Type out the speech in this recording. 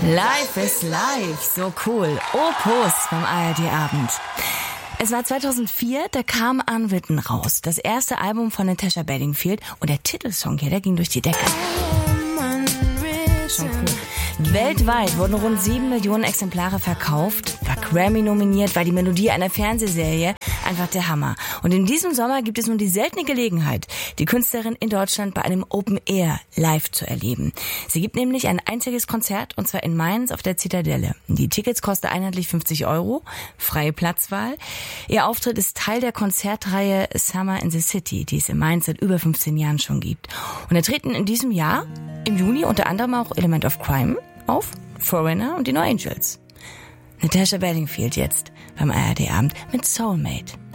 Life is Life, so cool. Opus beim ARD-Abend. Es war 2004, da kam Unwritten raus, das erste Album von Natasha Bedingfield, und der Titelsong hier, der ging durch die Decke. Schon cool. Weltweit wurden rund 7 Millionen Exemplare verkauft, war Grammy nominiert, war die Melodie einer Fernsehserie einfach der Hammer. Und in diesem Sommer gibt es nun die seltene Gelegenheit, die Künstlerin in Deutschland bei einem Open Air live zu erleben. Sie gibt nämlich ein einziges Konzert, und zwar in Mainz auf der Zitadelle. Die Tickets kosten einheitlich 50 €, freie Platzwahl. Ihr Auftritt ist Teil der Konzertreihe Summer in the City, die es in Mainz seit über 15 Jahren schon gibt. Und da treten in diesem Jahr, im Juni, unter anderem auch Element of Crime auf, Foreigner und die No Angels. Natasha Bedingfield jetzt beim ARD-Abend mit Soulmate.